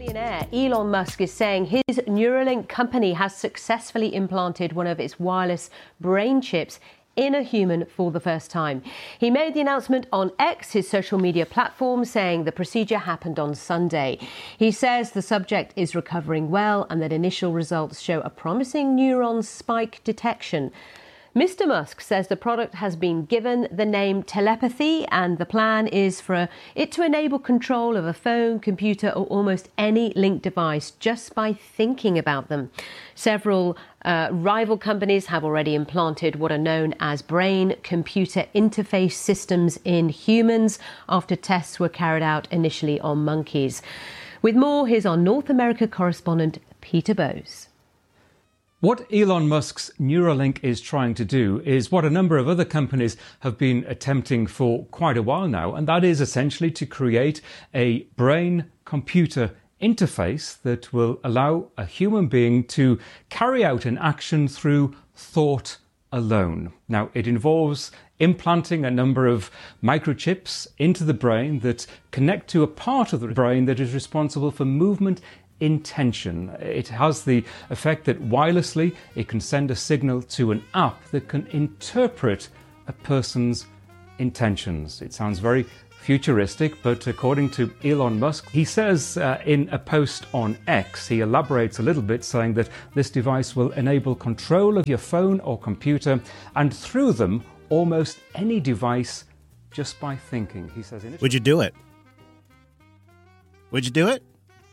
Billionaire Elon Musk is saying his Neuralink company has successfully implanted one of its wireless brain chips in a human for the first time. He made the announcement on X, his social media platform, saying the procedure happened on Sunday. He says the subject is recovering well and that initial results show a promising neuron spike detection. Mr. Musk says the product has been given the name Telepathy, and the plan is for it to enable control of a phone, computer, or almost any linked device just by thinking about them. Several rival companies have already implanted what are known as brain-computer interface systems in humans after tests were carried out initially on monkeys. With more, here's our North America correspondent, Peter Bowes. What Elon Musk's Neuralink is trying to do is what a number of other companies have been attempting for quite a while now, and that is essentially to create a brain-computer interface that will allow a human being to carry out an action through thought alone. Now, it involves implanting a number of microchips into the brain that connect to a part of the brain that is responsible for movement intention. It has the effect that wirelessly it can send a signal to an app that can interpret a person's intentions. It sounds very futuristic, but according to Elon Musk, he says in a post on X, he elaborates a little bit, saying that this device will enable control of your phone or computer and through them almost any device just by thinking. He says, would you do it? Would you do it?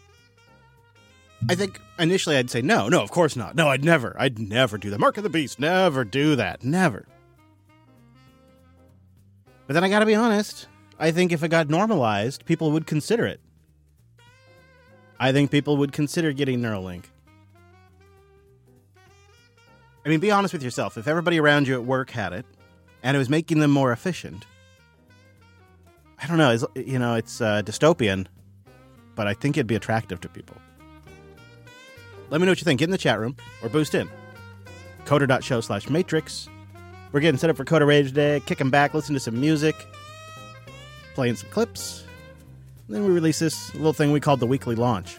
I think initially I'd say no, of course not. No, I'd never do that. Mark of the beast, never do that. Never. But then I gotta be honest, I think if it got normalized, people would consider it. I think people would consider getting Neuralink. I mean, be honest with yourself. If everybody around you at work had it, and it was making them more efficient, I don't know, it's dystopian, but I think it'd be attractive to people. Let me know what you think. Get in the chat room or boost in. Coder.show/Matrix. We're getting set up for Coder Radio today. Kicking back, listening to some music, playing some clips. And then we release this little thing we called the weekly launch.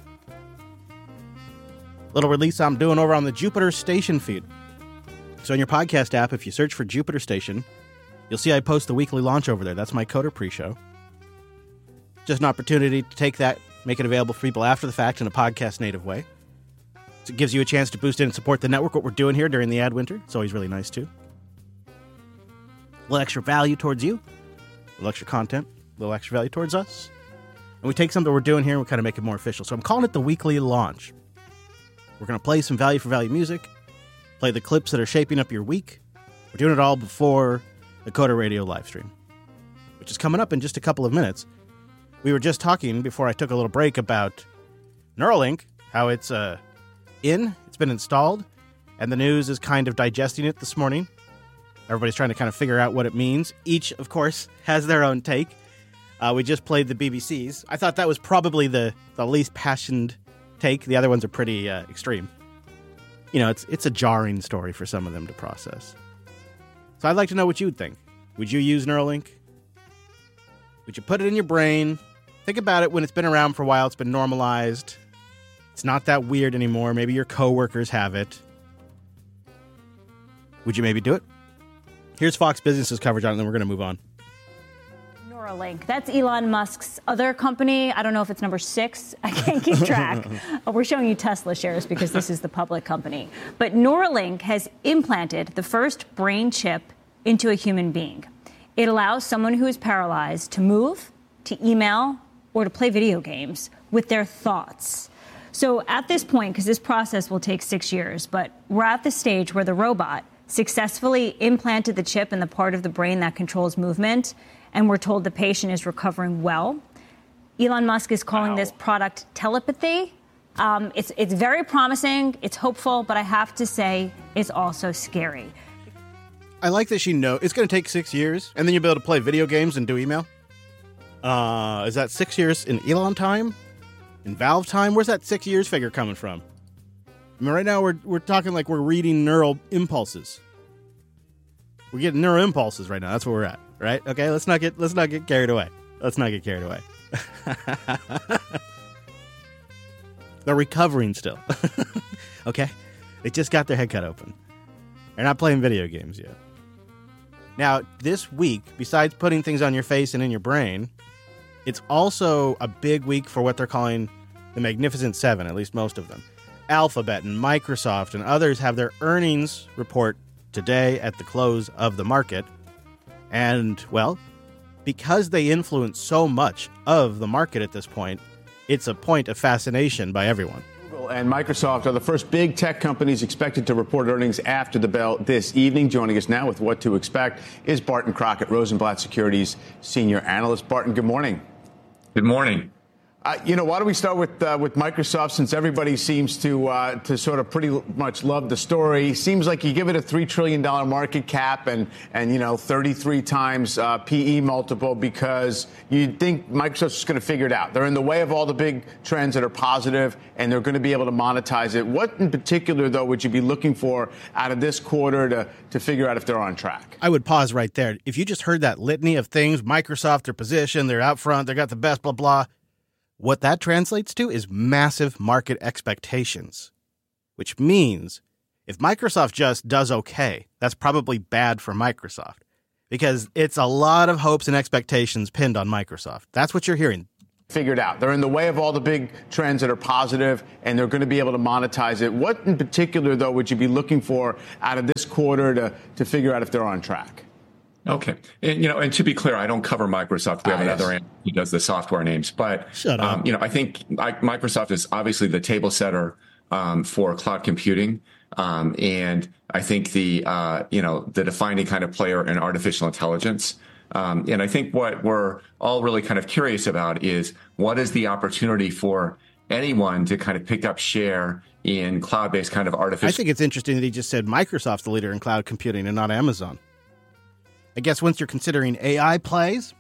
Little release I'm doing over on the Jupiter Station feed. So in your podcast app, if you search for Jupiter Station, you'll see I post the weekly launch over there. That's my Coder pre-show. Just an opportunity to take that, make it available for people after the fact in a podcast native way. So it gives you a chance to boost in and support the network, what we're doing here during the ad winter. It's always really nice, too. A little extra value towards you. A little extra content. A little extra value towards us. And we take something we're doing here and we kind of make it more official. So I'm calling it the weekly launch. We're going to play some value for value music. Play the clips that are shaping up your week. We're doing it all before the Coder Radio live stream, which is coming up in just a couple of minutes. We were just talking before I took a little break about Neuralink, how it's it's been installed, and the news is kind of digesting it this morning. Everybody's trying to kind of figure out what it means. Each, of course, has their own take. We just played the BBC's. I thought that was probably the least passionate take. The other ones are pretty extreme. You know, it's a jarring story for some of them to process. So I'd like to know what you'd think. Would you use Neuralink? Would you put it in your brain? Think about it when it's been around for a while. It's been normalized. It's not that weird anymore. Maybe your coworkers have it. Would you maybe do it? Here's Fox Business's coverage on it, and then we're going to move on. Neuralink. That's Elon Musk's other company. I don't know if it's number 6. I can't keep track. We're showing you Tesla shares because this is the public company. But Neuralink has implanted the first brain chip into a human being. It allows someone who is paralyzed to move, to email, or to play video games with their thoughts. So at this point, because this process will take 6 years, but we're at the stage where the robot successfully implanted the chip in the part of the brain that controls movement, and we're told the patient is recovering well. Elon Musk is calling this product Telepathy. It's very promising, it's hopeful, but I have to say it's also scary. I like that she knows it's going to take 6 years, and then you'll be able to play video games and do email. Is that 6 years in Elon time? In Valve time? Where's that 6 years figure coming from? I mean, right now we're talking like we're reading neural impulses. We're getting neural impulses right now. That's where we're at, right? Okay, let's not get carried away. They're recovering still. Okay? They just got their head cut open. They're not playing video games yet. Now, this week, besides putting things on your face and in your brain, it's also a big week for what they're calling the Magnificent Seven, at least most of them. Alphabet and Microsoft and others have their earnings report today at the close of the market. And, well, because they influence so much of the market at this point, it's a point of fascination by everyone. Google and Microsoft are the first big tech companies expected to report earnings after the bell this evening. Joining us now with what to expect is Barton Crockett, Rosenblatt Securities senior analyst. Barton, good morning. Good morning. Why don't we start with Microsoft, since everybody seems to sort of pretty much love the story. Seems like you give it a $3 trillion market cap and 33 times PE multiple because you think Microsoft's just going to figure it out. They're in the way of all the big trends that are positive, and they're going to be able to monetize it. What in particular, though, would you be looking for out of this quarter to figure out if they're on track? I would pause right there. If you just heard that litany of things, Microsoft, their position, they're out front, they got the best, blah, blah. What that translates to is massive market expectations, which means if Microsoft just does okay, that's probably bad for Microsoft because it's a lot of hopes and expectations pinned on Microsoft. That's what you're hearing. Figured out. They're in the way of all the big trends that are positive, and they're going to be able to monetize it. What in particular, though, would you be looking for out of this quarter to figure out if they're on track? Okay. And to be clear, I don't cover Microsoft. We have another analyst who does the software names. But, shut up. I think Microsoft is obviously the table setter for cloud computing. And I think the defining kind of player in artificial intelligence. And I think what we're all really kind of curious about is what is the opportunity for anyone to kind of pick up share in cloud-based kind of artificial. I think it's interesting that he just said Microsoft's the leader in cloud computing and not Amazon. I guess once you're considering AI plays,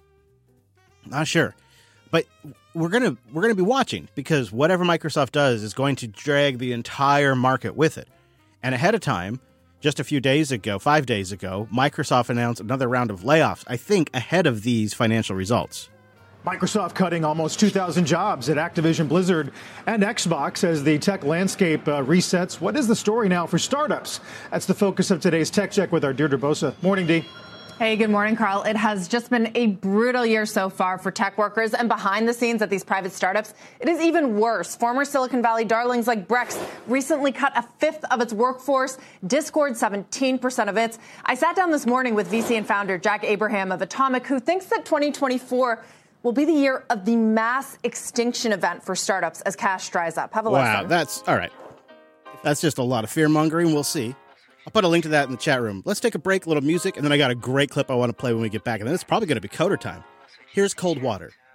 not sure. But we're gonna be watching because whatever Microsoft does is going to drag the entire market with it. And ahead of time, just a few days ago, 5 days ago, Microsoft announced another round of layoffs, I think ahead of these financial results. Microsoft cutting almost 2,000 jobs at Activision Blizzard and Xbox as the tech landscape resets. What is the story now for startups? That's the focus of today's Tech Check with our Deirdre Bosa. Morning, Dee. Hey, good morning, Carl. It has just been a brutal year so far for tech workers, and behind the scenes at these private startups, it is even worse. Former Silicon Valley darlings like Brex recently cut a fifth of its workforce, Discord 17% of its. I sat down this morning with VC and founder Jack Abraham of Atomic, who thinks that 2024 will be the year of the mass extinction event for startups as cash dries up. Have a listen. Wow, that's all right. That's just a lot of fear-mongering. We'll see. I'll put a link to that in the chat room. Let's take a break, a little music, and then I got a great clip I want to play when we get back. And then it's probably going to be Coder time. Here's Cold Water.